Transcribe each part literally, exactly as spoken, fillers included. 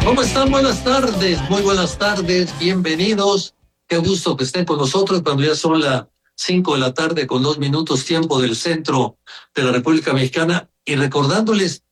¿Cómo están? Buenas tardes, muy buenas tardes, bienvenidos. Qué gusto que estén con nosotros cuando ya son las cinco de la tarde con dos minutos tiempo del centro de la República Mexicana. Y recordándoles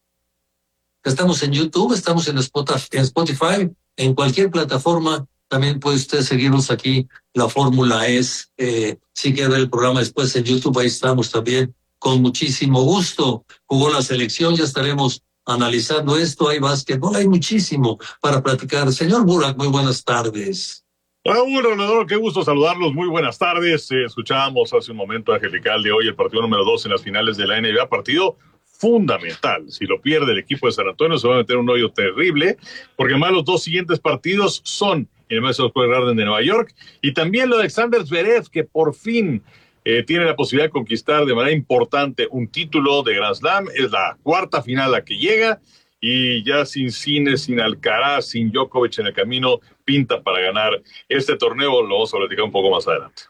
que estamos en YouTube, estamos en Spotify, en Spotify, en cualquier plataforma. También puede usted seguirnos aquí. La fórmula es, eh, si quiere ver el programa después en YouTube, ahí estamos también con muchísimo gusto. Jugó la selección, ya estaremos analizando esto. Hay básquetbol, hay muchísimo para platicar. Señor Burak, muy buenas tardes. Raúl, Ronaldo, qué gusto saludarlos, muy buenas tardes. Eh, escuchábamos hace un momento a Angelical de hoy el partido número dos en las finales de la N B A, partido fundamental. Si lo pierde el equipo de San Antonio se va a meter un hoyo terrible, porque además los dos siguientes partidos son en el Madison Square Garden de Nueva York, y también lo de Alexander Zverev, que por fin eh, tiene la posibilidad de conquistar de manera importante un título de Grand Slam. Es la cuarta final a que llega, y ya sin Sinner, sin Alcaraz, sin Djokovic en el camino, pinta para ganar este torneo. Lo vamos a platicar un poco más adelante.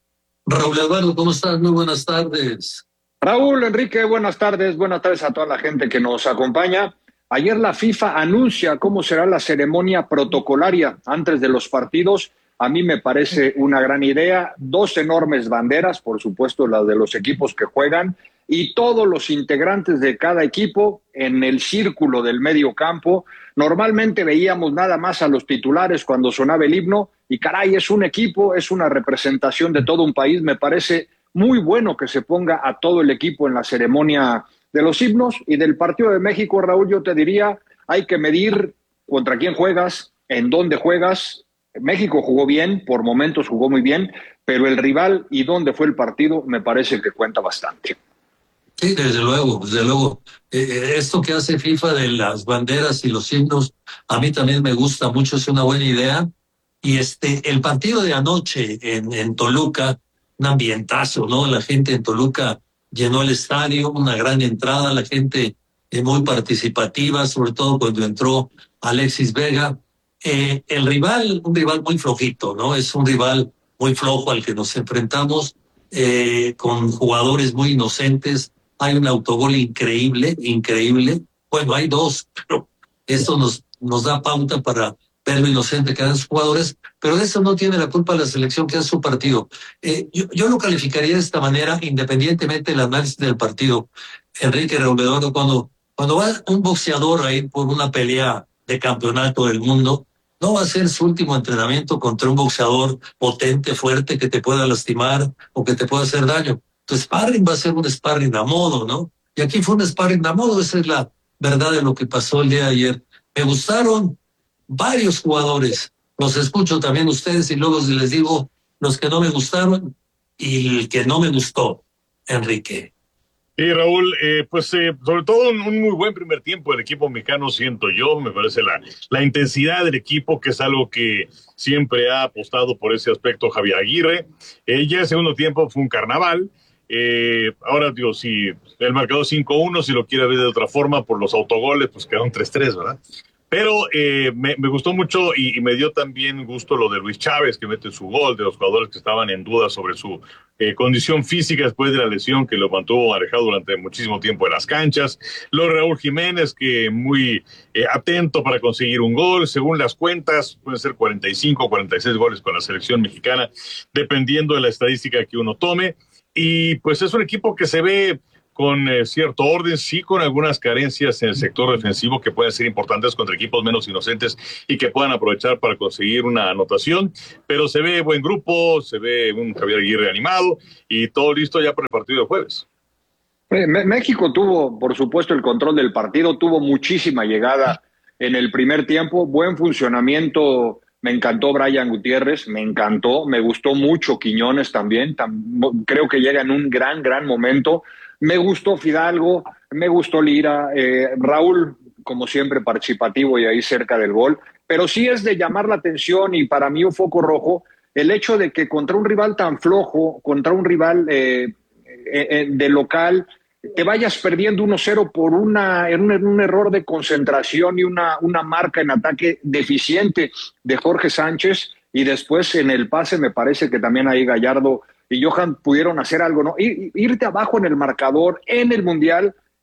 Raúl Eduardo, ¿cómo estás? Muy buenas tardes. Raúl, Enrique, buenas tardes. Buenas tardes a toda la gente que nos acompaña. Ayer la FIFA anuncia cómo será la ceremonia protocolaria antes de los partidos. A mí me parece una gran idea. Dos enormes banderas, por supuesto, las de los equipos que juegan, y todos los integrantes de cada equipo en el círculo del medio campo. Normalmente veíamos nada más a los titulares cuando sonaba el himno, y caray, es un equipo, es una representación de todo un país. Me parece muy bueno que se ponga a todo el equipo en la ceremonia de los himnos. Y del partido de México, Raúl, yo te diría, hay que medir contra quién juegas, en dónde juegas. México jugó bien, por momentos jugó muy bien, pero el rival y dónde fue el partido me parece que cuenta bastante. Sí, desde luego, desde luego. Eh, esto que hace FIFA de las banderas y los himnos, a mí también me gusta mucho, es una buena idea. Y este, el partido de anoche en, en Toluca, un ambientazo, ¿no? La gente en Toluca llenó el estadio, una gran entrada, la gente eh, muy participativa, sobre todo cuando entró Alexis Vega. Eh, el rival, un rival muy flojito, ¿no? Es un rival muy flojo al que nos enfrentamos, eh, con jugadores muy inocentes. Hay un autogol increíble, increíble. Bueno, hay dos, pero esto nos, nos da pauta para ver lo inocente que eran sus jugadores, pero de eso no tiene la culpa la selección, que es su partido. Eh, yo, yo lo calificaría de esta manera, independientemente del análisis del partido. Enrique Rebolvedor, cuando, cuando va un boxeador a ir por una pelea de campeonato del mundo, no va a ser su último entrenamiento contra un boxeador potente, fuerte, que te pueda lastimar o que te pueda hacer daño. Tu sparring va a ser un sparring a modo, ¿no? Y aquí fue un sparring a modo, esa es la verdad de lo que pasó el día de ayer. Me gustaron varios jugadores, los escucho también ustedes y luego les digo los que no me gustaron y el que no me gustó, Enrique. Y Raúl, eh, pues eh, sobre todo un, un muy buen primer tiempo del equipo mexicano, siento yo. Me parece la, la intensidad del equipo, que es algo que siempre ha apostado por ese aspecto Javier Aguirre. Eh, ya el segundo tiempo fue un carnaval. Eh, ahora digo, si el marcador cinco uno, si lo quiere ver de otra forma, por los autogoles, pues quedaron tres tres, ¿verdad? Pero eh, me, me gustó mucho y, y me dio también gusto lo de Luis Chávez, que mete su gol, de los jugadores que estaban en duda sobre su eh, condición física después de la lesión que lo mantuvo alejado durante muchísimo tiempo de las canchas. Lo de Raúl Jiménez, que muy eh, atento para conseguir un gol. Según las cuentas, pueden ser cuarenta y cinco, cuarenta y seis goles con la selección mexicana, dependiendo de la estadística que uno tome. Y pues es un equipo que se ve con eh, cierto orden, sí, con algunas carencias en el sector defensivo que pueden ser importantes contra equipos menos inocentes y que puedan aprovechar para conseguir una anotación, pero se ve buen grupo, se ve un Javier Aguirre animado y todo listo ya para el partido de jueves. Eh, México tuvo, por supuesto, el control del partido, tuvo muchísima llegada en el primer tiempo, buen funcionamiento. Me encantó Brian Gutiérrez, me encantó, me gustó mucho Quiñones también, tam- creo que llega en un gran, gran momento. Me gustó Fidalgo, me gustó Lira, eh, Raúl, como siempre, participativo y ahí cerca del gol. Pero sí es de llamar la atención, y para mí un foco rojo, el hecho de que contra un rival tan flojo, contra un rival eh, eh, de local, te vayas perdiendo uno cero por una, en un, en un error de concentración y una, una marca en ataque deficiente de Jorge Sánchez, y después en el pase me parece que también ahí Gallardo y Johan pudieron hacer algo, ¿no? Ir, irte abajo en el marcador en el Mundial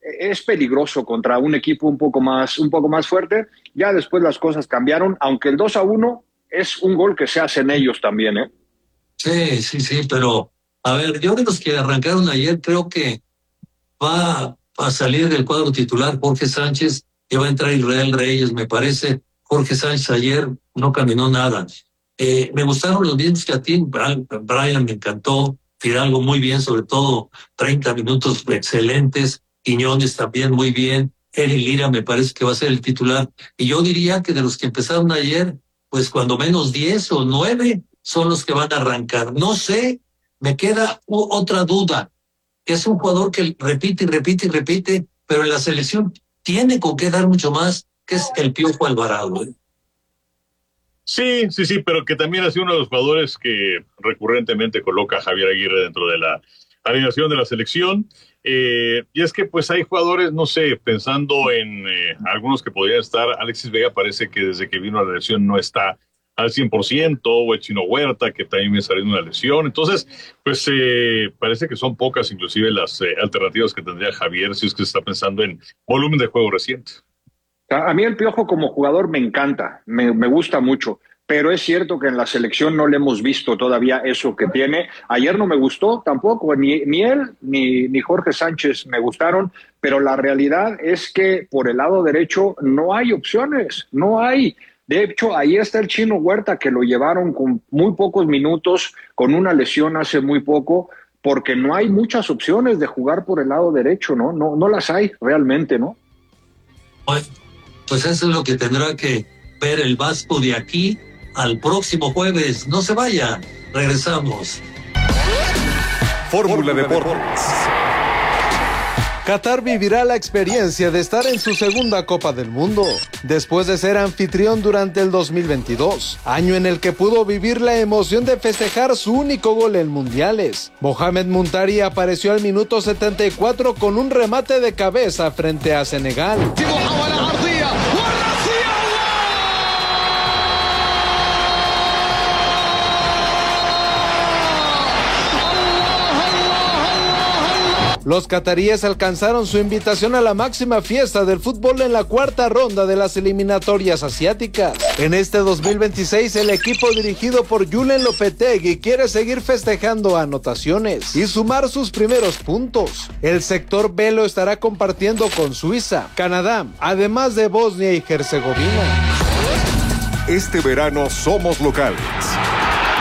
es peligroso contra un equipo un poco más, un poco más fuerte. Ya después las cosas cambiaron, aunque el dos a uno es un gol que se hacen ellos también, ¿eh? Sí, sí, sí, pero a ver, yo de los que arrancaron ayer creo que va a salir del cuadro titular Jorge Sánchez y va a entrar Israel Reyes, me parece. Jorge Sánchez ayer no caminó nada. Eh, me gustaron los mismos que a ti, Brian me encantó, Fidalgo muy bien, sobre todo treinta minutos excelentes, Quiñones también muy bien, Eric Lira me parece que va a ser el titular, y yo diría que de los que empezaron ayer, pues cuando menos diez o nueve son los que van a arrancar. No sé, me queda u- otra duda, que es un jugador que repite y repite y repite, pero en la selección tiene con qué dar mucho más, que es el Piojo Alvarado, ¿eh? Sí, sí, sí, pero que también ha sido uno de los jugadores que recurrentemente coloca a Javier Aguirre dentro de la alineación de la selección. Eh, y es que pues hay jugadores, no sé, pensando en eh, algunos que podrían estar. Alexis Vega parece que desde que vino a la lesión no está al cien por ciento, o el Chino Huerta, que también me salió una lesión. Entonces, pues eh, parece que son pocas inclusive las eh, alternativas que tendría Javier si es que se está pensando en volumen de juego reciente. A mí el Piojo como jugador me encanta, me, me gusta mucho, pero es cierto que en la selección no le hemos visto todavía eso que tiene. Ayer no me gustó tampoco, ni, ni él ni, ni Jorge Sánchez me gustaron, pero la realidad es que por el lado derecho no hay opciones, no hay. De hecho, ahí está el Chino Huerta, que lo llevaron con muy pocos minutos, con una lesión hace muy poco, porque no hay muchas opciones de jugar por el lado derecho, ¿no? No, no las hay realmente, ¿no? Pues, pues eso es lo que tendrá que ver el Vasco de aquí al próximo jueves. No se vaya, regresamos. Fórmula Deportes. Qatar vivirá la experiencia de estar en su segunda Copa del Mundo, después de ser anfitrión durante el dos mil veintidós, año en el que pudo vivir la emoción de festejar su único gol en mundiales. Mohamed Muntari apareció al minuto setenta y cuatro con un remate de cabeza frente a Senegal. Los cataríes alcanzaron su invitación a la máxima fiesta del fútbol en la cuarta ronda de las eliminatorias asiáticas. En este dos mil veintiséis, el equipo dirigido por Julen Lopetegui quiere seguir festejando anotaciones y sumar sus primeros puntos. El sector B lo estará compartiendo con Suiza, Canadá, además de Bosnia y Herzegovina. Este verano somos locales.